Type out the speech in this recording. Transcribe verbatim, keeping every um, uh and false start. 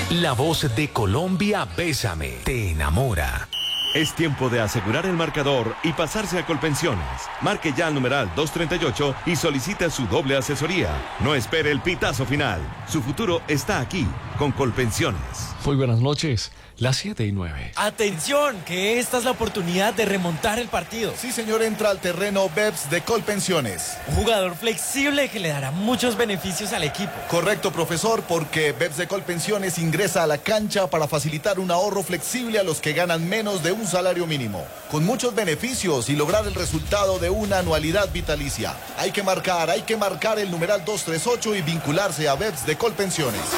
La voz de Colombia, Bésame, te enamora. Es tiempo de asegurar el marcador y pasarse a Colpensiones. Marque ya al numeral doscientos treinta y ocho y solicite su doble asesoría. No espere el pitazo final. Su futuro está aquí, con Colpensiones. Muy buenas noches, las siete y nueve. Atención, que esta es la oportunidad de remontar el partido. Sí, señor, entra al terreno Beps de Colpensiones. Un jugador flexible que le dará muchos beneficios al equipo. Correcto, profesor, porque Beps de Colpensiones ingresa a la cancha para facilitar un ahorro flexible a los que ganan menos de un salario mínimo, con muchos beneficios y lograr el resultado de una anualidad vitalicia. Hay que marcar, hay que marcar el numeral doscientos treinta y ocho y vincularse a Beps de Colpensiones.